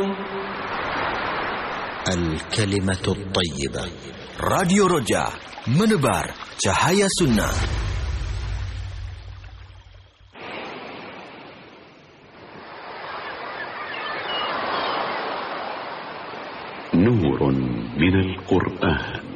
الكلمة الطيبة. راديو Roja menebar cahaya sunnah. نور من القرآن.